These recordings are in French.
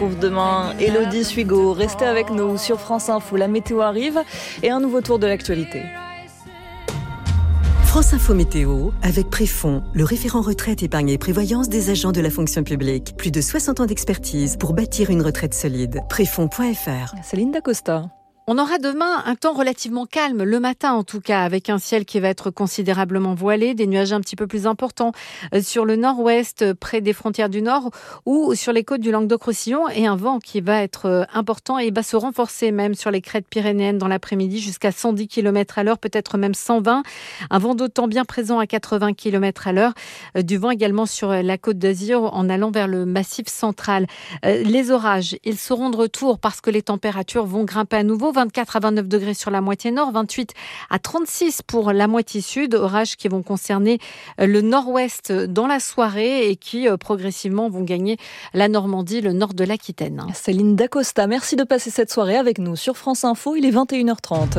Demain, Élodie Suigo, restez avec nous sur France Info, la météo arrive et un nouveau tour de l'actualité. France Info Météo, avec Préfond, le référent retraite, épargne et prévoyance des agents de la fonction publique. Plus de 60 ans d'expertise pour bâtir une retraite solide. Préfond.fr. Céline Dacosta. On aura demain un temps relativement calme, le matin en tout cas, avec un ciel qui va être considérablement voilé, des nuages un petit peu plus importants sur le nord-ouest, près des frontières du nord, ou sur les côtes du Languedoc-Roussillon, et un vent qui va être important et va se renforcer même sur les crêtes pyrénéennes dans l'après-midi jusqu'à 110 km à l'heure, peut-être même 120. Un vent d'autant bien présent à 80 km à l'heure. Du vent également sur la côte d'Azur en allant vers le massif central. Les orages, ils seront de retour parce que les températures vont grimper à nouveau. 24 à 29 degrés sur la moitié nord, 28 à 36 pour la moitié sud. Orages qui vont concerner le nord-ouest dans la soirée et qui progressivement vont gagner la Normandie, le nord de l'Aquitaine. Céline Dacosta, merci de passer cette soirée avec nous sur France Info. Il est 21h30.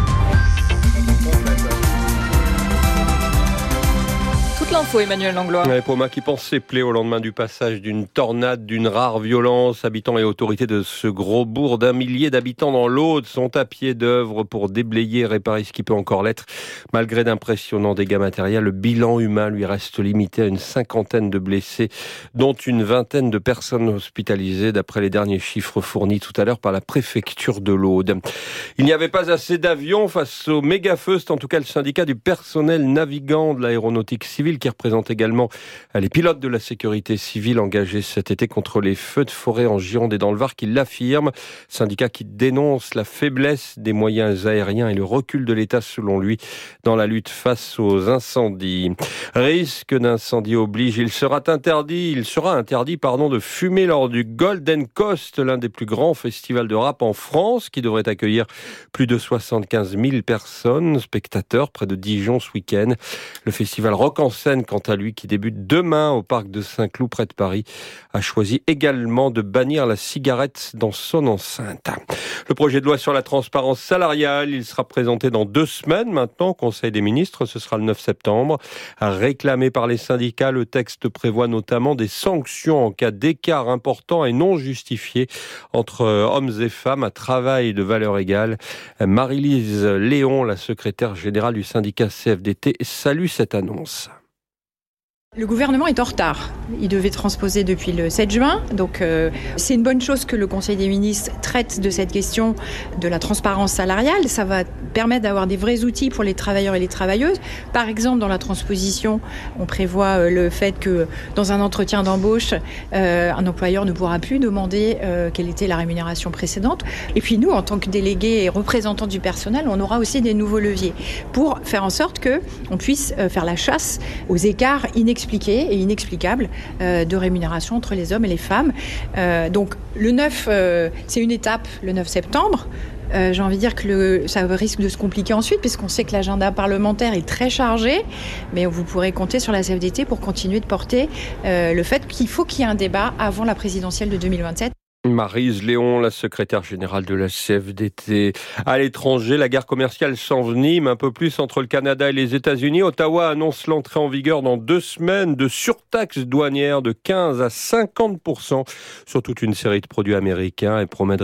L'info, Emmanuel Langlois. Poma qui pense ses plaies au lendemain du passage d'une tornade d'une rare violence. Habitants et autorités de ce gros bourg d'1 millier d'habitants dans l'Aude sont à pied d'œuvre pour déblayer et réparer ce qui peut encore l'être. Malgré d'impressionnants dégâts matériels, le bilan humain lui reste limité à une 50aine de blessés, dont une 20aine de personnes hospitalisées, d'après les derniers chiffres fournis tout à l'heure par la préfecture de l'Aude. Il n'y avait pas assez d'avions face au méga-feu. C'est en tout cas le syndicat du personnel navigant de l'aéronautique civile qui représente également les pilotes de la sécurité civile engagés cet été contre les feux de forêt en Gironde et dans le Var qui l'affirme. Syndicat qui dénonce la faiblesse des moyens aériens et le recul de l'État selon lui dans la lutte face aux incendies. Risque d'incendie oblige, il sera interdit de fumer lors du Golden Coast, l'un des plus grands festivals de rap en France qui devrait accueillir plus de 75 000 personnes, spectateurs près de Dijon ce week-end. Le festival Rock en scène, quant à lui, qui débute demain au parc de Saint-Cloud près de Paris, a choisi également de bannir la cigarette dans son enceinte. Le projet de loi sur la transparence salariale, il sera présenté dans 2 semaines maintenant au Conseil des ministres, ce sera le 9 septembre. Réclamé par les syndicats, le texte prévoit notamment des sanctions en cas d'écart important et non justifié entre hommes et femmes à travail de valeur égale. Marie-Lise Léon, la secrétaire générale du syndicat CFDT, salue cette annonce. Le gouvernement est en retard. Il devait transposer depuis le 7 juin. Donc c'est une bonne chose que le Conseil des ministres traite de cette question de la transparence salariale. Ça va permettre d'avoir des vrais outils pour les travailleurs et les travailleuses. Par exemple, dans la transposition, on prévoit le fait que dans un entretien d'embauche, un employeur ne pourra plus demander quelle était la rémunération précédente. Et puis nous, en tant que délégués et représentants du personnel, on aura aussi des nouveaux leviers pour faire en sorte qu'on puisse faire la chasse aux écarts inexpliqués et inexplicable de rémunération entre les hommes et les femmes. Donc le 9, c'est une étape, le 9 septembre. J'ai envie de dire que ça risque de se compliquer ensuite, puisqu'on sait que l'agenda parlementaire est très chargé, mais vous pourrez compter sur la CFDT pour continuer de porter le fait qu'il faut qu'il y ait un débat avant la présidentielle de 2027. Maryse Léon, la secrétaire générale de la CFDT. À l'étranger, la guerre commerciale s'envenime un peu plus entre le Canada et les États-Unis. Ottawa annonce l'entrée en vigueur dans 2 semaines de surtaxes douanières de 15 à 50% sur toute une série de produits américains et promet de